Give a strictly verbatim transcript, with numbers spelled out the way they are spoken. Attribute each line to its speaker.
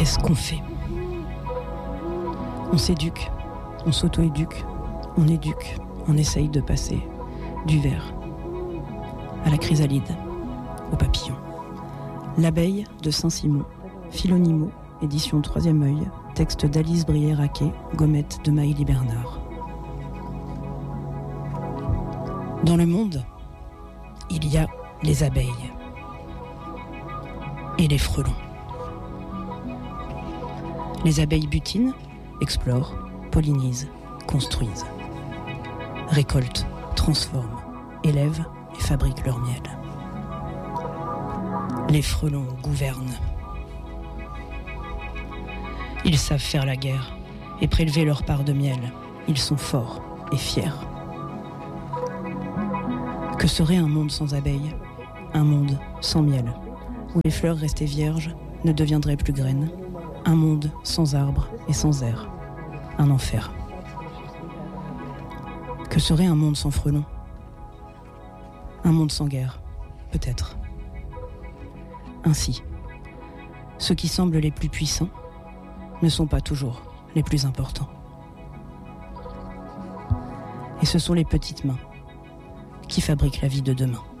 Speaker 1: Qu'est-ce qu'on fait ? On s'éduque, on s'auto-éduque, on éduque, on essaye de passer du ver à la chrysalide, au papillon. L'abeille de Saint-Simon, Philonimo, édition Troisième œil, texte d'Alice Brier-Raquet, gommette de Maëlie Bernard. Dans le monde, il y a les abeilles et les frelons. Les abeilles butinent, explorent, pollinisent, construisent, récoltent, transforment, élèvent et fabriquent leur miel. Les frelons gouvernent. Ils savent faire la guerre et prélever leur part de miel. Ils sont forts et fiers. Que serait un monde sans abeilles ? Un monde sans miel, où les fleurs restées vierges ne deviendraient plus graines. Un monde sans arbres et sans air. Un enfer. Que serait un monde sans frelons ? Un monde sans guerre, peut-être. Ainsi, ceux qui semblent les plus puissants ne sont pas toujours les plus importants. Et ce sont les petites mains qui fabriquent la vie de demain.